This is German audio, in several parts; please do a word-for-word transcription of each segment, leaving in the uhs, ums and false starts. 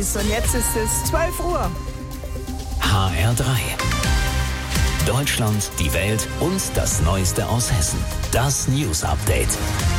News und jetzt ist es zwölf Uhr. H R drei. Deutschland, die Welt und das Neueste aus Hessen. Das News Update.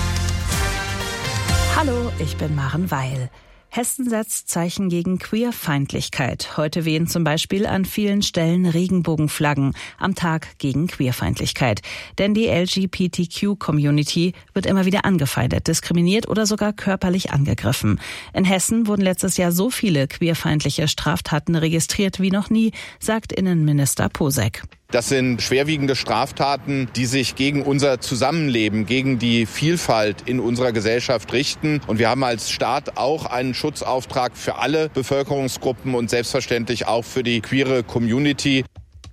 Hallo, ich bin Maren Weil. Hessen setzt Zeichen gegen Queerfeindlichkeit. Heute wehen zum Beispiel an vielen Stellen Regenbogenflaggen am Tag gegen Queerfeindlichkeit. Denn die L G B T Q-Community wird immer wieder angefeindet, diskriminiert oder sogar körperlich angegriffen. In Hessen wurden letztes Jahr so viele queerfeindliche Straftaten registriert wie noch nie, sagt Innenminister Posek. Das sind schwerwiegende Straftaten, die sich gegen unser Zusammenleben, gegen die Vielfalt in unserer Gesellschaft richten. Und wir haben als Staat auch einen Schutzauftrag für alle Bevölkerungsgruppen und selbstverständlich auch für die queere Community.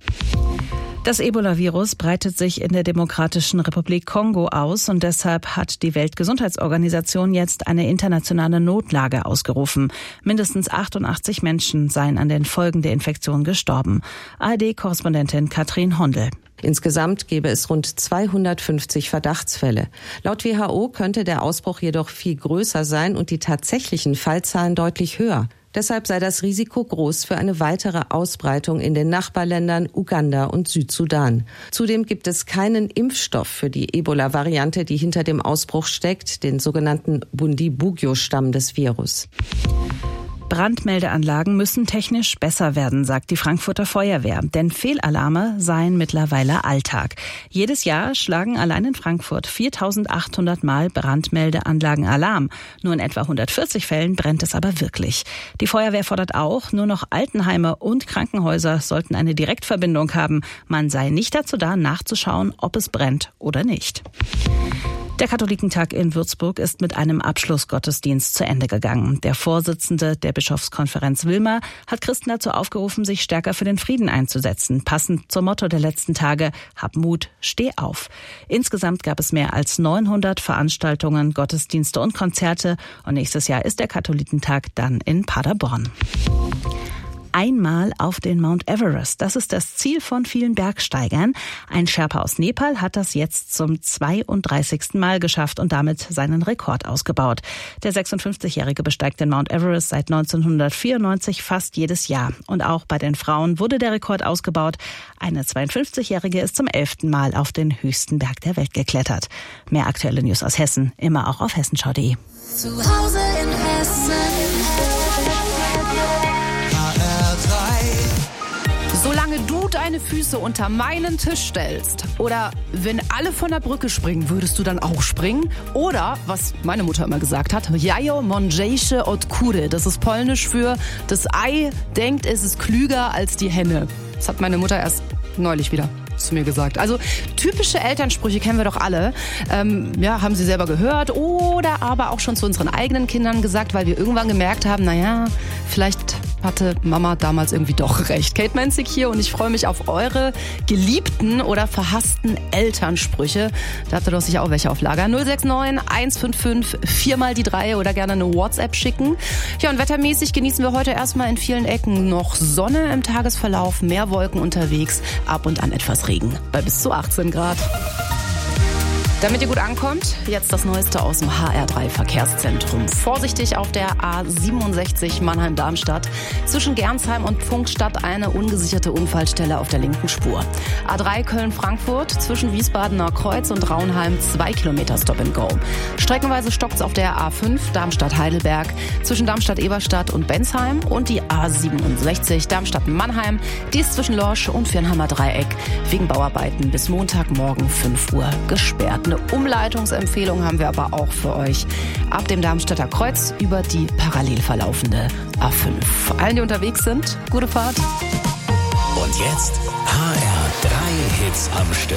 Das Ebola-Virus breitet sich in der Demokratischen Republik Kongo aus und deshalb hat die Weltgesundheitsorganisation jetzt eine internationale Notlage ausgerufen. Mindestens achtundachtzig Menschen seien an den Folgen der Infektion gestorben. A R D-Korrespondentin Katrin Hondel. Insgesamt gäbe es rund zweihundertfünfzig Verdachtsfälle. Laut W H O könnte der Ausbruch jedoch viel größer sein und die tatsächlichen Fallzahlen deutlich höher. Deshalb sei das Risiko groß für eine weitere Ausbreitung in den Nachbarländern Uganda und Südsudan. Zudem gibt es keinen Impfstoff für die Ebola-Variante, die hinter dem Ausbruch steckt, den sogenannten Bundibugyo-Stamm des Virus. Brandmeldeanlagen müssen technisch besser werden, sagt die Frankfurter Feuerwehr. Denn Fehlalarme seien mittlerweile Alltag. Jedes Jahr schlagen allein in Frankfurt viertausendachthundert Mal Brandmeldeanlagen Alarm. Nur in etwa hundertvierzig Fällen brennt es aber wirklich. Die Feuerwehr fordert auch, nur noch Altenheime und Krankenhäuser sollten eine Direktverbindung haben. Man sei nicht dazu da, nachzuschauen, ob es brennt oder nicht. Der Katholikentag in Würzburg ist mit einem Abschlussgottesdienst zu Ende gegangen. Der Vorsitzende der Bischofskonferenz Wilmer hat Christen dazu aufgerufen, sich stärker für den Frieden einzusetzen. Passend zum Motto der letzten Tage: Hab Mut, steh auf. Insgesamt gab es mehr als neunhundert Veranstaltungen, Gottesdienste und Konzerte. Und nächstes Jahr ist der Katholikentag dann in Paderborn. Einmal auf den Mount Everest. Das ist das Ziel von vielen Bergsteigern. Ein Sherpa aus Nepal hat das jetzt zum zweiunddreißigsten Mal geschafft und damit seinen Rekord ausgebaut. Der sechsundfünfzigjährige besteigt den Mount Everest seit neunzehnhundertvierundneunzig fast jedes Jahr. Und auch bei den Frauen wurde der Rekord ausgebaut. Eine zweiundfünfzigjährige ist zum elften Mal auf den höchsten Berg der Welt geklettert. Mehr aktuelle News aus Hessen, immer auch auf hessenschau punkt de. Zu Hause in Hessen. Solange du deine Füße unter meinen Tisch stellst oder wenn alle von der Brücke springen, würdest du dann auch springen? Oder, was meine Mutter immer gesagt hat, jajo mądrzejsze od kury. Das ist polnisch für das Ei denkt, es ist klüger als die Henne. Das hat meine Mutter erst neulich wieder zu mir gesagt. Also typische Elternsprüche kennen wir doch alle. Ähm, ja, haben sie selber gehört oder aber auch schon zu unseren eigenen Kindern gesagt, weil wir irgendwann gemerkt haben, naja, vielleicht hatte Mama damals irgendwie doch recht. Kate Menzig hier und ich freue mich auf eure geliebten oder verhassten Elternsprüche. Da habt ihr doch sicher auch welche auf Lager. null sechs neun eins fünf fünf vier mal die drei oder gerne eine WhatsApp schicken. Ja, und wettermäßig genießen wir heute erstmal in vielen Ecken noch Sonne im Tagesverlauf, mehr Wolken unterwegs, ab und an etwas Regen bei bis zu achtzehn Grad. Damit ihr gut ankommt, jetzt das Neueste aus dem H R drei Verkehrszentrum. Vorsichtig auf der A siebenundsechzig Mannheim-Darmstadt. Zwischen Gernsheim und Pfungstadt eine ungesicherte Unfallstelle auf der linken Spur. A drei Köln-Frankfurt zwischen Wiesbadener Kreuz und Raunheim zwei Kilometer Stop and Go. Streckenweise stockt's auf der A fünf Darmstadt-Heidelberg zwischen Darmstadt-Eberstadt und Bensheim und die A siebenundsechzig Darmstadt-Mannheim. Die ist zwischen Lorsch und Viernheimer Dreieck wegen Bauarbeiten bis Montagmorgen fünf Uhr gesperrt. Eine Umleitungsempfehlung haben wir aber auch für euch. Ab dem Darmstädter Kreuz über die parallel verlaufende A fünf. Allen, die unterwegs sind, gute Fahrt. Und jetzt H R drei Hits am Stück.